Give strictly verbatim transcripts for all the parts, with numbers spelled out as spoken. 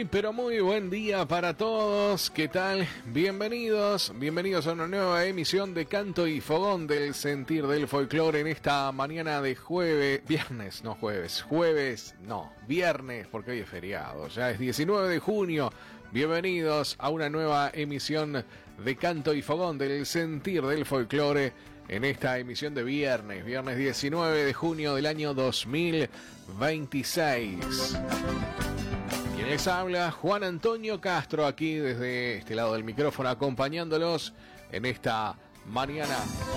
pero muy buen día para todos. ¿Qué tal? Bienvenidos, bienvenidos a una nueva emisión de Canto y Fogón del Sentir del Folclore en esta mañana de jueves, viernes, no jueves, jueves, no, viernes, porque hoy es feriado, ya es diecinueve de junio. Bienvenidos a una nueva emisión de Canto y Fogón del Sentir del Folclore en esta emisión de viernes, viernes diecinueve de junio del año dos mil veintiséis. Quien les habla, Juan Antonio Castro, aquí desde este lado del micrófono, acompañándolos en esta mañana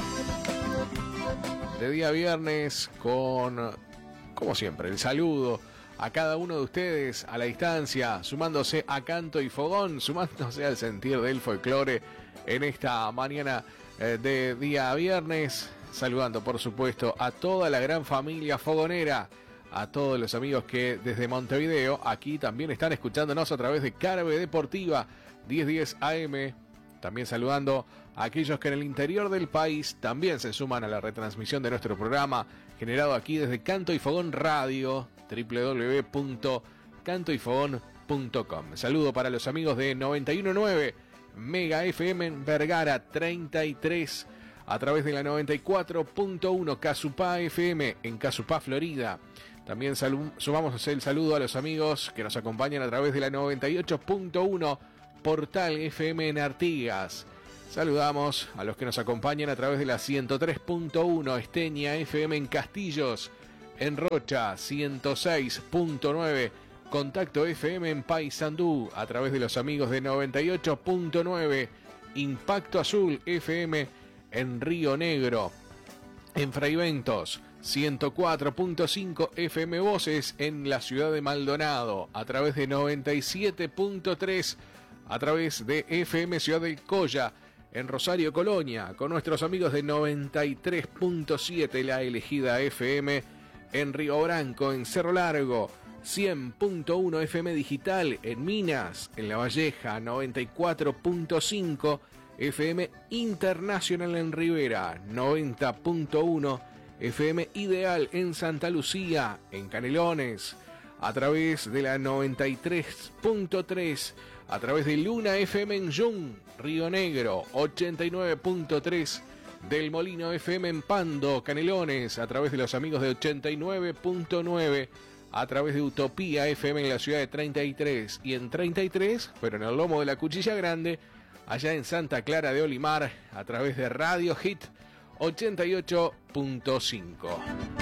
de día viernes con, como siempre, el saludo a cada uno de ustedes a la distancia, sumándose a Canto y Fogón, sumándose al sentir del folclore en esta mañana eh, de día viernes, saludando por supuesto a toda la gran familia fogonera, a todos los amigos que desde Montevideo aquí también están escuchándonos a través de Carve Deportiva diez diez A M. También saludando a aquellos que en el interior del país también se suman a la retransmisión de nuestro programa, generado aquí desde Canto y Fogón Radio, doble u doble u doble u punto canto y fogón punto com. Saludo para los amigos de noventa y uno punto nueve Mega F M en Vergara treinta y tres, a través de la noventa y cuatro punto uno Casupá F M en Casupá, Florida. También salu- sumamos el saludo a los amigos que nos acompañan a través de la noventa y ocho punto uno Portal F M en Artigas. Saludamos a los que nos acompañan a través de la ciento tres punto uno Esteña F M en Castillos, en Rocha, ciento seis punto nueve Contacto F M en Paysandú, a través de los amigos de noventa y ocho punto nueve Impacto Azul F M en Río Negro, en Fraiventos, ciento cuatro punto cinco F M Voces en la ciudad de Maldonado, a través de noventa y siete punto tres, a través de F M Ciudad del Colla, en Rosario Colonia, con nuestros amigos de noventa y tres punto siete La Elegida F M, en Río Branco, en Cerro Largo, cien punto uno F M Digital, en Minas, en La Valleja, noventa y cuatro punto cinco F M Internacional en Rivera, noventa punto uno F M Ideal en Santa Lucía, en Canelones, a través de la noventa y tres punto tres, a través de Luna F M en Jung, Río Negro, ochenta y nueve punto tres del Molino F M en Pando, Canelones, a través de los amigos de ochenta y nueve punto nueve, a través de Utopía F M en la ciudad de treinta y tres y en treinta y tres, pero en el lomo de la Cuchilla Grande, allá en Santa Clara de Olimar, a través de Radio Hit ochenta y ocho punto cinco.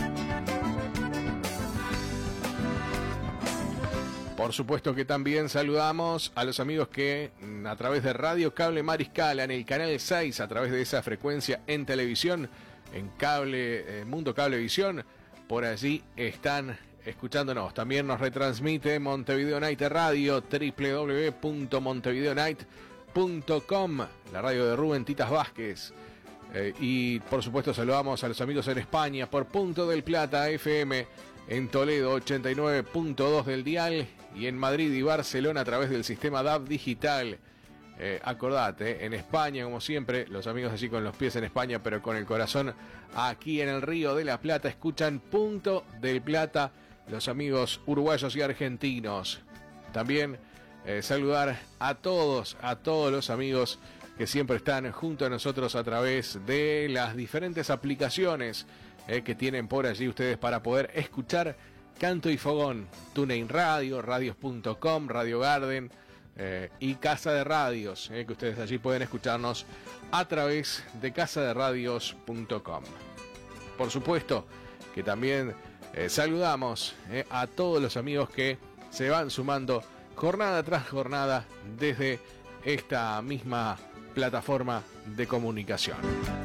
Por supuesto que también saludamos a los amigos que a través de Radio Cable Mariscala, en el canal seis, a través de esa frecuencia en televisión, en cable, eh, Mundo Cablevisión, por allí están escuchándonos. También nos retransmite Montevideo Night Radio, doble u doble u doble u punto montevideo night punto com, la radio de Rubén Titas Vázquez. Eh, y por supuesto saludamos a los amigos en España por Punto del Plata F M, en Toledo ochenta y nueve punto dos del dial, y en Madrid y Barcelona a través del sistema D A B digital. Eh, acordate, en España, como siempre, los amigos allí con los pies en España, pero con el corazón aquí en el Río de la Plata, escuchan Punto del Plata, los amigos uruguayos y argentinos. También eh, saludar a todos, a todos los amigos que siempre están junto a nosotros a través de las diferentes aplicaciones eh, que tienen por allí ustedes para poder escuchar Canto y Fogón, TuneIn Radio, radios punto com, Radio Garden eh, y Casa de Radios, eh, que ustedes allí pueden escucharnos a través de casa de radios punto com. Por supuesto que también eh, saludamos eh, a todos los amigos que se van sumando jornada tras jornada desde esta misma plataforma de comunicación.